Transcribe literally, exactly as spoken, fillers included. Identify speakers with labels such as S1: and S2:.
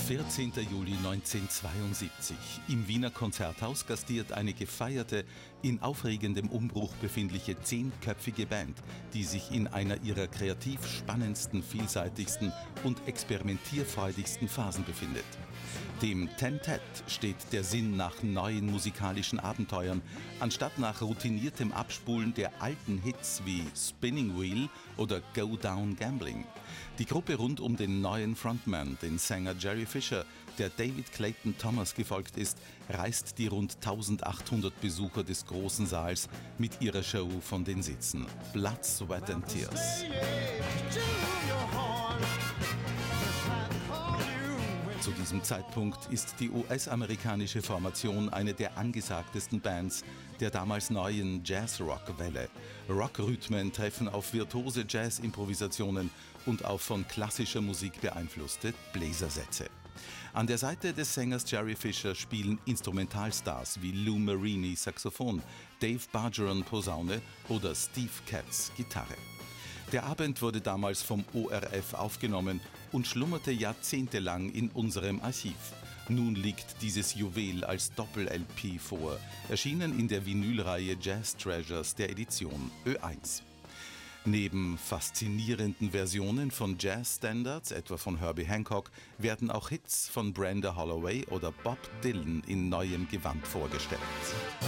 S1: vierzehnter Juli neunzehnhundertzweiundsiebzig. Im Wiener Konzerthaus gastiert eine gefeierte, in aufregendem Umbruch befindliche zehnköpfige Band, die sich in einer ihrer kreativ spannendsten, vielseitigsten und experimentierfreudigsten Phasen befindet. Dem Tentet steht der Sinn nach neuen musikalischen Abenteuern, anstatt nach routiniertem Abspulen der alten Hits wie Spinning Wheel oder Go Down Gambling. Die Gruppe rund um den neuen Frontman, den Sänger Jerry Fisher, der David Clayton Thomas gefolgt ist, reißt die rund eintausendachthundert Besucher des großen Saals mit ihrer Show von den Sitzen. Blood, Sweat and Tears. Zu diesem Zeitpunkt ist die U S-amerikanische Formation eine der angesagtesten Bands der damals neuen Jazz-Rock-Welle. Rock-Rhythmen treffen auf virtuose Jazz-Improvisationen und auf von klassischer Musik beeinflusste Bläsersätze. An der Seite des Sängers Jerry Fisher spielen Instrumentalstars wie Lou Marini Saxophon, Dave Bargeron Posaune oder Steve Katz Gitarre. Der Abend wurde damals vom O R F aufgenommen und schlummerte jahrzehntelang in unserem Archiv. Nun liegt dieses Juwel als Doppel-L P vor, erschienen in der Vinylreihe Jazz Treasures der Edition Ö eins. Neben faszinierenden Versionen von Jazz-Standards, etwa von Herbie Hancock, werden auch Hits von Brenda Holloway oder Bob Dylan in neuem Gewand vorgestellt.